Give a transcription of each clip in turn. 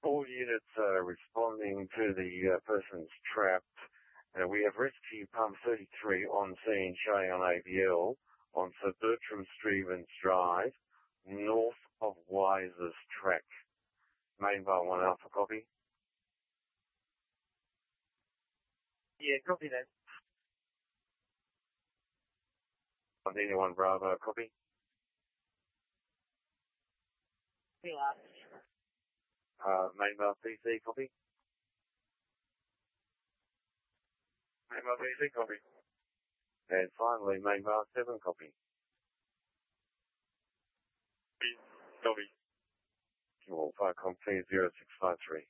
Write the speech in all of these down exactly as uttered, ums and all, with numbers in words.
All units are responding to the uh, person's trapped. Uh, we have rescue pump thirty-three on scene showing on A B L on Sir Bertram Stevens Drive, north of Wise's Track. Main bar one Alpha, copy. Yeah, copy that. Continue one Bravo, copy. See last. Uh, main bar P C, copy. Main bar P C, copy. And finally, main bar seven, copy. Copy. Well, fire complete zero six five three.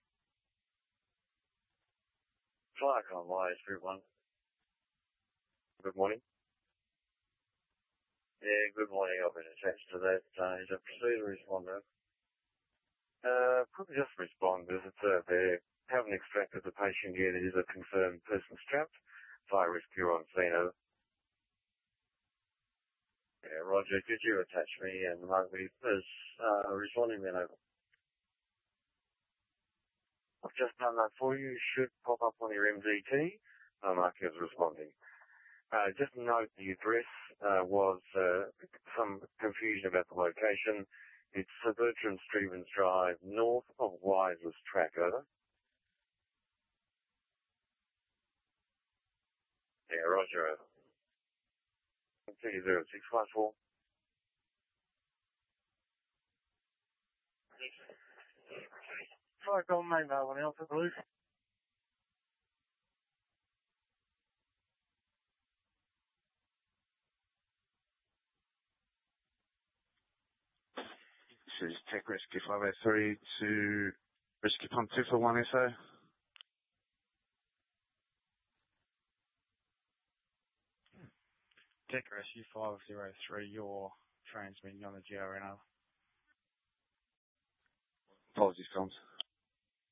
Clark on wires, group one. Good morning. Yeah, good morning. I've been attached to that. Uh, is a procedure responder? Uh, probably just respond because it's, uh, they haven't extracted the patient yet. It is a confirmed person strapped. Fire rescue on scene. Over. Yeah, Roger. Could you attach me and mark me as uh, responding then over? I've just done that for you. Should pop up on your M D T. I'll mark you as responding. Uh, just note the address uh, was uh, some confusion about the location. It's Sir Bertram Stevens Drive, north of Wise's Track, over. Yeah, Roger, over. T zero six five four. Clark on main bar one Alpha, please. This is Tech Rescue five oh three to Rescue Pump two for one S O. Tech Rescue five oh three, you're transmitting on the G R N. Apologies, comms.